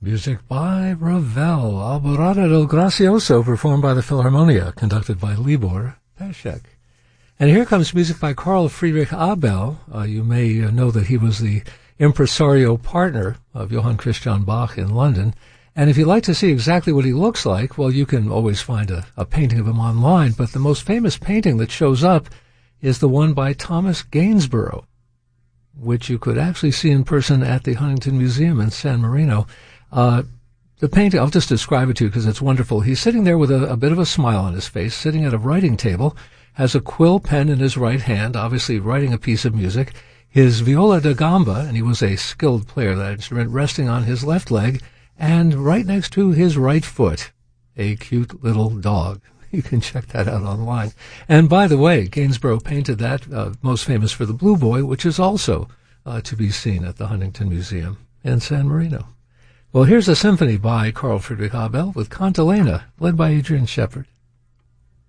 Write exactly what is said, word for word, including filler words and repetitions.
Music by Ravel, Alborada del Gracioso, performed by the Philharmonia, conducted by Libor Peschek. And here comes music by Carl Friedrich Abel. Uh, you may uh, know that he was the impresario partner of Johann Christian Bach in London. And if you'd like to see exactly what he looks like, well, you can always find a, a painting of him online. But the most famous painting that shows up is the one by Thomas Gainsborough, which you could actually see in person at the Huntington Museum in San Marino. Uh, the painting, I'll just describe it to you because it's wonderful. He's sitting there with a, a bit of a smile on his face, sitting at a writing table, has a quill pen in his right hand, obviously writing a piece of music, his viola da gamba, and he was a skilled player of that instrument, resting on his left leg, and right next to his right foot, a cute little dog. You can check that out online. And by the way, Gainsborough painted that, uh, most famous for the Blue Boy, which is also uh, to be seen at the Huntington Museum in San Marino. Well, here's a symphony by Carl Friedrich Abel with Cantilena, led by Adrian Shepard.